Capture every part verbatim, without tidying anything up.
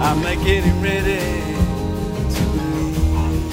I'm getting ready to believe.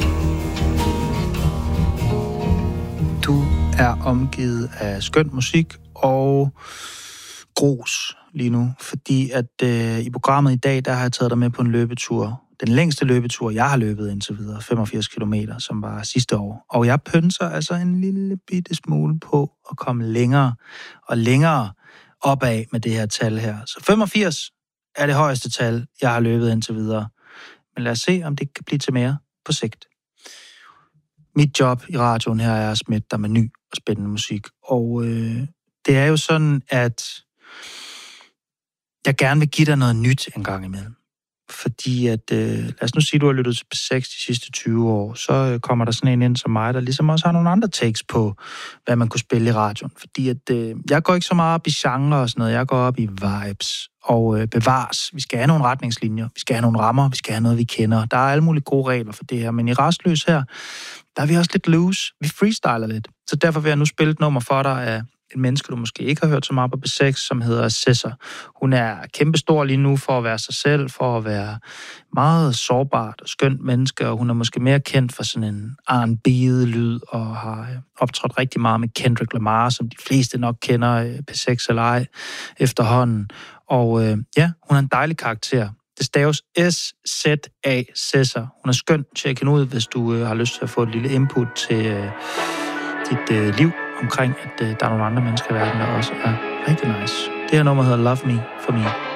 Du er omgivet af skøn musik og grus lige nu, fordi at øh, i programmet i dag, der har jeg taget dig med på en løbetur. Den længste løbetur, jeg har løbet indtil videre, femogfirs kilometer, som var sidste år. Og jeg pønser altså en lille bitte smule på at komme længere og længere opad med det her tal her. Så femogfirs er det højeste tal, jeg har løbet indtil videre. Men lad os se, om det kan blive til mere på sigt. Mit job i radioen her er at smitte dig med ny og spændende musik. Og øh, det er jo sådan, at jeg gerne vil give dig noget nyt en gang imellem. Fordi at, øh, lad os nu sige, at du har lyttet til P seks de sidste tyve år, så øh, kommer der sådan en ind som mig, der ligesom også har nogle andre takes på, hvad man kunne spille i radioen. Fordi at, øh, jeg går ikke så meget op i genre og sådan noget, jeg går op i vibes og øh, bevares. Vi skal have nogle retningslinjer, vi skal have nogle rammer, vi skal have noget, vi kender. Der er alle mulige gode regler for det her, men i Rastløs her, der er vi også lidt loose. Vi freestyler lidt. Så derfor vil jeg nu spille et nummer for dig af en menneske, du måske ikke har hørt så meget på P seks, som hedder Sessa. Hun er kæmpestor lige nu for at være sig selv, for at være meget sårbart og skønt menneske, og hun er måske mere kendt for sådan en R and B-lyd, og har optrådt rigtig meget med Kendrick Lamar, som de fleste nok kender, P seks eller ej, efterhånden. Og øh, ja, hun er en dejlig karakter. Det staves S Z A, Sessa. Hun er skøn. Tjek hende ud, hvis du øh, har lyst til at få et lille input til øh, dit øh, liv, omkring, at øh, der er nogle andre mennesker i verden, der også er rigtig nice. Det her nummer hedder Love Me for Me.